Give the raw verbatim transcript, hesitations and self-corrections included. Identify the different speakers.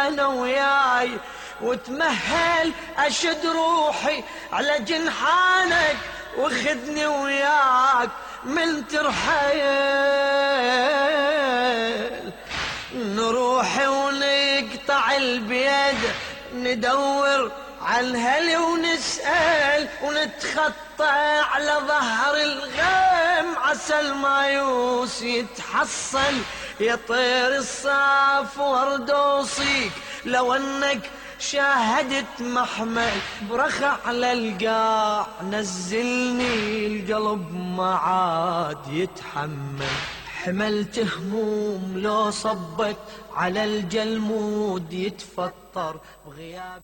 Speaker 1: انا وياي، وتمهل اشد روحي على جنحانك، وخذني وياك من ترحيل. نروح ونقطع البيد ندور عن هلي ونسأل، ونتخطى على ظهر الغيم عسى المايوس يتحصل. يا طير الصاف ورد وصيك لو انك شاهدت محمل برخ على القاع، نزلني القلب ما عاد يتحمل. حملت هموم لو صبت على الجلمود يتفطر بغياب